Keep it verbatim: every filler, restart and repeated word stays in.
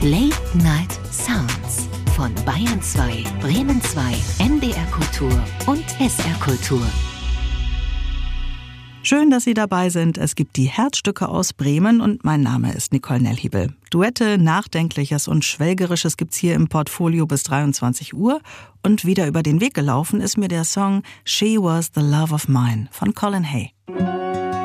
Late Night Sounds von Bayern zwei, Bremen zwei, N D R Kultur und S R Kultur. Schön, dass Sie dabei sind. Es gibt die Herzstücke aus Bremen und mein Name ist Nicole Nellhiebel. Duette, Nachdenkliches und Schwelgerisches gibt's hier im Portfolio bis dreiundzwanzig Uhr. Und wieder über den Weg gelaufen ist mir der Song She Was the Love of Mine von Colin Hay.